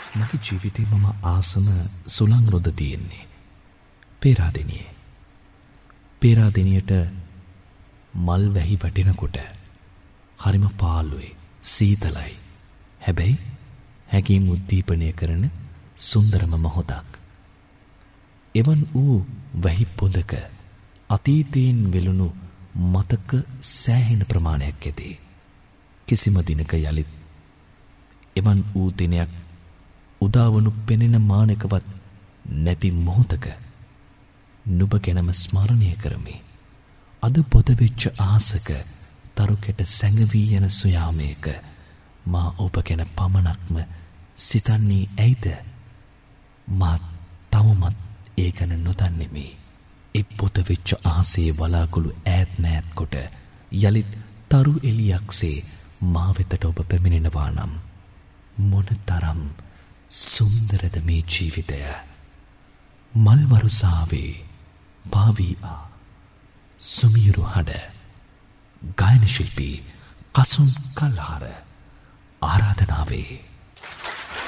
මගේ ජීවිතේ මම ආසම සුළං රොද තියෙන්නේ පේරාදෙනියේ. පේරාදෙනියට මල් වැහි වටිනකොට හරිම පාළුවේ සීතලයි. හැබැයි හැඟීම් උද්දීපනය කරන සුන්දරම මොහොතක්. එවන් වූ වැහි පොදක අතීතයෙන් වෙලුණු මතක සෑහෙන ප්‍රමාණයක් ඇති. කිසිම දිනක යලිත් එවන් වූ දිනයක් උදාවනු පෙනෙන මානකවත් නැති මොහොතක නුඹ ගැනම ස්මරණය කරමි. අද පොද වෙච්ච ආසක තරුකෙට සැඟවී යන සොයාමයක මා ඔබ ගැන පමණක්ම සිතන්නේ ඇයිද? මා තවමත් ඒ ගැන නොදන්නෙමි. ඒ පොත වෙච්ච ආසේ වලාකුළු ඈත් නෑත් කොට යලිත් තරු එලියක්සේ මා වෙතට ඔබ පැමිණෙනවා නම් මොන තරම් සුන්දරද මේ ජීවිතය. මල් වරුසාවේ භාවී සුමියුරු හඩ ගායන ශිල්පී කසුන් කල්හාර ආරාධනාවේ